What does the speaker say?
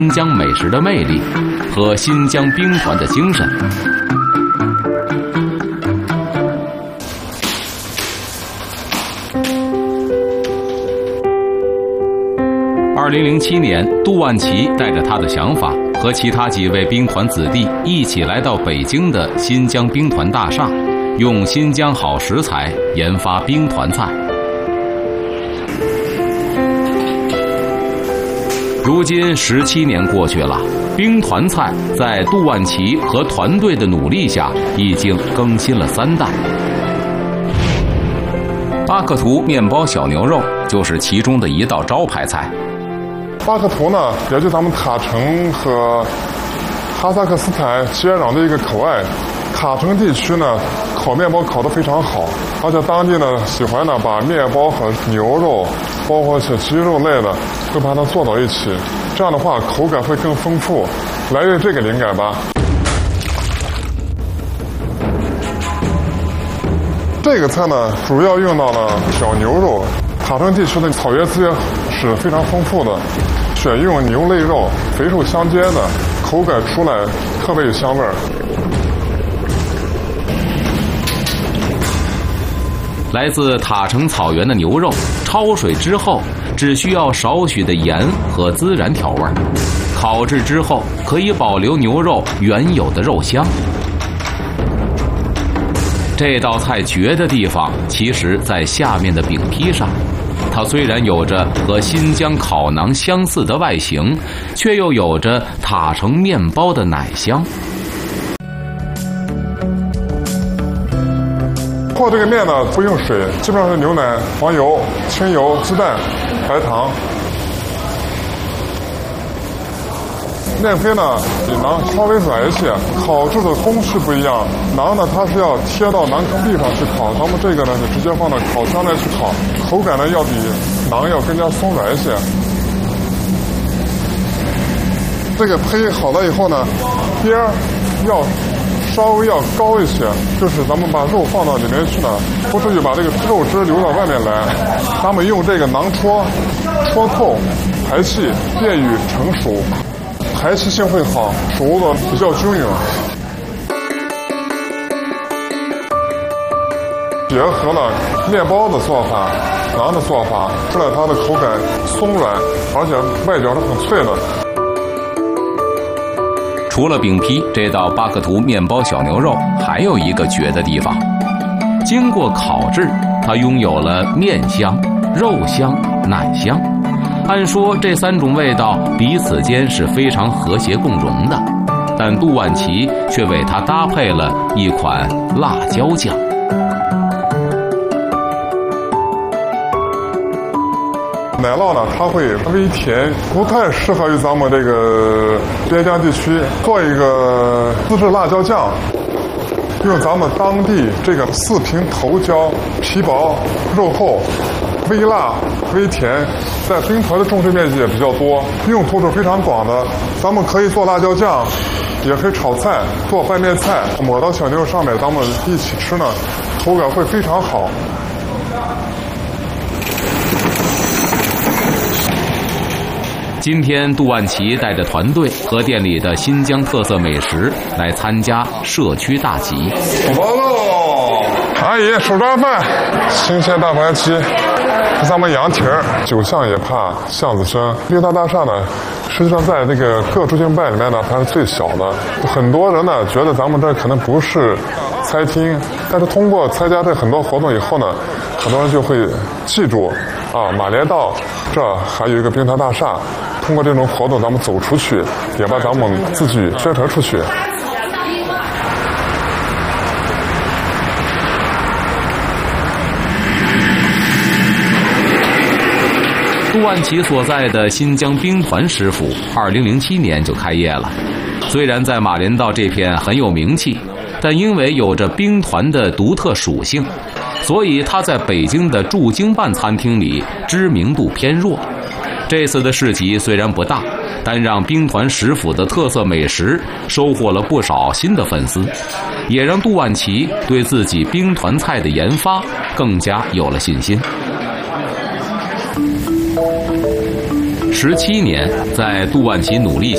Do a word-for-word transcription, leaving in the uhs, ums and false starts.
新疆美食的魅力和新疆兵团的精神。二零零七年，杜万祺带着他的想法，和其他几位兵团子弟一起来到北京的新疆兵团大厦，用新疆好食材研发兵团菜。如今十七年过去了，兵团菜在杜万祺和团队的努力下，已经更新了三代。巴克图面包小牛肉就是其中的一道招牌菜。 巴克图呢，也就咱们塔城和哈萨克斯坦接壤的一个口岸。塔城地区呢，烤面包烤得非常好，而且当地呢喜欢呢把面包和牛肉，包括一些鸡肉类的，会把它做到一起，这样的话口感会更丰富。来源这个灵感吧。这个菜呢，主要用到了小牛肉。塔城地区的草原资源是非常丰富的，选用牛肋肉，肥瘦相间的，口感出来特别有香味儿。 来自塔城草原的牛肉，焯水之后只需要少许的盐和孜然调味，烤制之后可以保留牛肉原有的肉香。这道菜绝的地方，其实在下面的饼坯上。它虽然有着和新疆烤馕相似的外形，却又有着塔城面包的奶香。 和这个面呢不用水，基本上是牛奶、黄油、清油、鸡蛋、白糖。面胚呢比馕稍微软一些，烤制的工序不一样。馕呢它是要贴到馕坑壁上去烤，咱们这个呢是直接放到烤箱内去烤，口感呢要比馕要更加松软一些。这个胚好了以后呢，边儿要稍微要高一些，就是咱们把肉放到里面去呢，不至于把这个肉汁流到外面来。咱们用这个馕戳戳透排气，便于成熟，排气性会好，熟的比较均匀。结合了面包的做法、馕的做法，出来它的口感松软，而且外表是很脆的。 除了饼坯，这道巴克图面包小牛肉还有一个绝的地方，经过烤制，它拥有了面香、肉香、奶香。按说这三种味道彼此间是非常和谐共融的，但杜万祺却为它搭配了一款辣椒酱。 奶酪呢，它会微甜，不太适合于咱们这个边疆地区做一个自制辣椒酱。用咱们当地这个四平头椒，皮薄肉厚，微辣微甜，在兵团的种植面积也比较多，用途是非常广的。咱们可以做辣椒酱，也可以炒菜、做拌面菜，抹到小牛肉上面，咱们一起吃呢，口感会非常好。 今天杜万祺带着团队和店里的新疆特色美食来参加社区大集。 完喽！阿姨，手抓饭，新鲜大盘鸡，咱们羊蹄儿。酒巷也怕巷子深。兵团大厦呢，实际上在这个各驻京办里面呢，它是最小的。很多人呢觉得咱们这可能不是餐厅，但是通过参加这很多活动以后呢，很多人就会记住啊，马连道这还有一个兵团大厦。通过这种活动，咱们走出去，也把咱们自己宣传出去。 杜万祺所在的新疆兵团师府，二零零七年就开业了。虽然在马连道这片很有名气，但因为有着兵团的独特属性，所以他在北京的驻京办餐厅里知名度偏弱。这次的市集虽然不大，但让兵团食府的特色美食收获了不少新的粉丝，也让杜万祺对自己兵团菜的研发更加有了信心。十七年，在杜万祺努力下。